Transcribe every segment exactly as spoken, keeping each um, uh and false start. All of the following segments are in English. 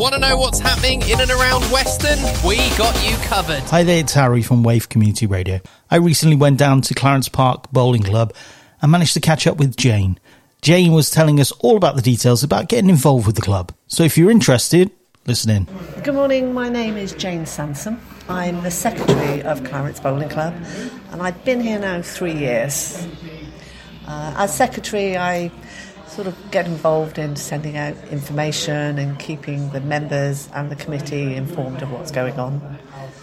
Want to know what's happening in and around Weston? We got you covered. Hi there, it's Harry from Wave Community Radio. I recently went down to Clarence Park Bowling Club and managed to catch up with Jane. Jane was telling us all about the details about getting involved with the club. So if you're interested, listen in. Good morning, my name is Jane Sansom. I'm the secretary of Clarence Bowling Club and I've been here now three years. Uh, as secretary, I sort of get involved in sending out information and keeping the members and the committee informed of what's going on.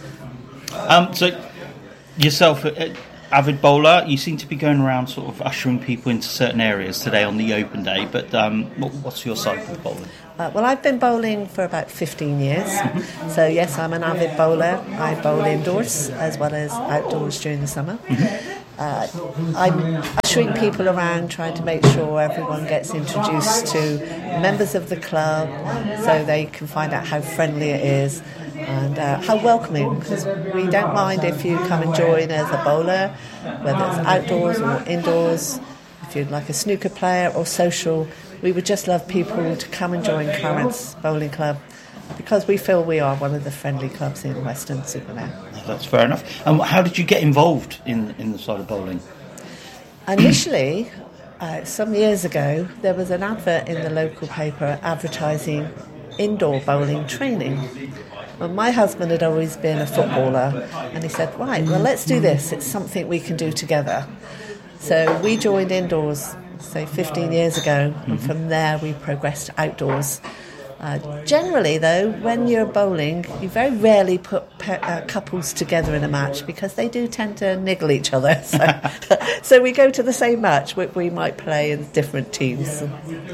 Um, so, yourself, uh, avid bowler, you seem to be going around sort of ushering people into certain areas today on the open day, but um, what, what's your side with bowling? Uh, well, I've been bowling for about fifteen years, mm-hmm. so yes, I'm an avid bowler. I bowl indoors as well as outdoors during the summer. Mm-hmm. Uh, I'm ushering people around, trying to make sure everyone gets introduced to members of the club so they can find out how friendly it is and uh, how welcoming, because we don't mind if you come and join as a bowler, whether it's outdoors or indoors, if you'd like a snooker player or social. We would just love people to come and join Clarence Bowling Club because we feel we are one of the friendly clubs in Weston-super-Mare. That's fair enough. And how did you get involved in, in the side of bowling? Initially, uh, some years ago, there was an advert in the local paper advertising indoor bowling training. Well, my husband had always been a footballer, and he said, right, well, let's do this. It's something we can do together. So we joined indoors, say, fifteen years ago, and from there we progressed outdoors. Uh, generally, though, when you're bowling, you very rarely put pe- uh, couples together in a match because they do tend to niggle each other. So, so we go to the same match, but we might play in different teams.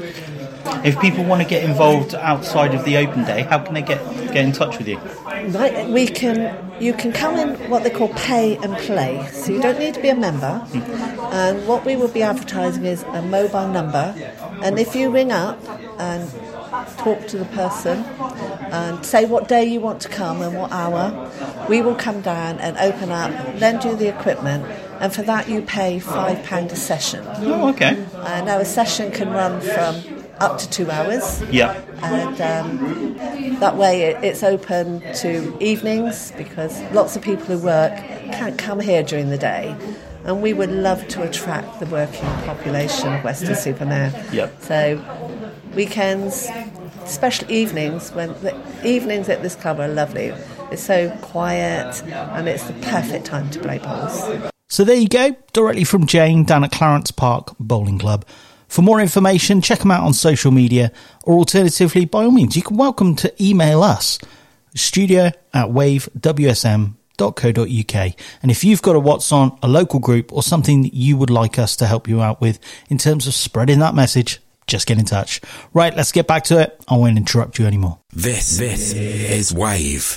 If people want to get involved outside of the open day, how can they get, get in touch with you? Right, we can. You can come in what they call pay and play. So you don't need to be a member. Mm. And what we will be advertising is a mobile number. And if you ring up and talk to the person and say what day you want to come and what hour, we will come down and open up, lend you the equipment, and for that you pay five pounds a session. Oh, okay. Uh, now a session can run from up to two hours. Yeah. And um, that way it, it's open to evenings because lots of people who work can't come here during the day. And we would love to attract the working population of Weston-super-Mare. Yep. So weekends, especially evenings, when the evenings at this club are lovely. It's so quiet and it's the perfect time to play bowls. So there you go, directly from Jane down at Clarence Park Bowling Club. For more information, check them out on social media, or alternatively, by all means, you can welcome to email us, studio at wave w s m dot co dot u k. And if you've got a What's On, a local group, or something that you would like us to help you out with in terms of spreading that message, just get in touch. Right, let's get back to it. I won't interrupt you anymore. This, this is Wave.